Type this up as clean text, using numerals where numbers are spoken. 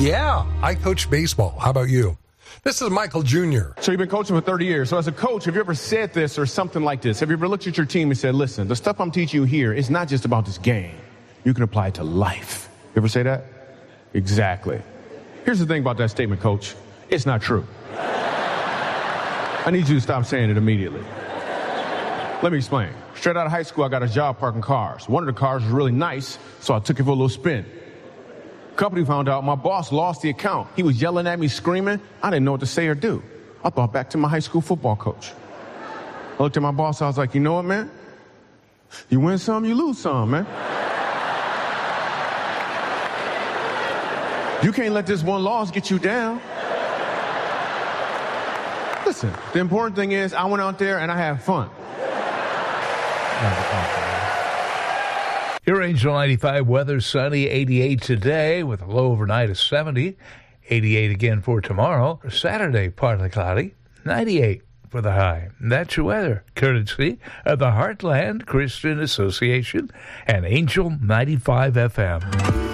Yeah, I coach baseball. How about you? This is Michael Jr. So you've been coaching for 30 years. So as a coach, have you ever said this or something like this? Have you ever looked at your team and said, listen, the stuff I'm teaching you here is not just about this game. You can apply it to life. You ever say that? Exactly. Here's the thing about that statement, Coach. It's not true. I need you to stop saying it immediately. Let me explain. Straight out of high school, I got a job parking cars. One of the cars was really nice, so I took it for a little spin. Company found out my boss lost the account. He was yelling at me, screaming. I didn't know what to say or do. I thought back to my high school football coach. I looked at my boss. I was like, you know what, man? You win some, you lose some, man. You can't let this one loss get you down. Listen, the important thing is I went out there and I had fun. Your Angel 95 weather, sunny, 88 today with a low overnight of 70, 88 again for tomorrow. Saturday, partly cloudy, 98 for the high. That's your weather, courtesy of the Heartland Christian Association and Angel 95 FM.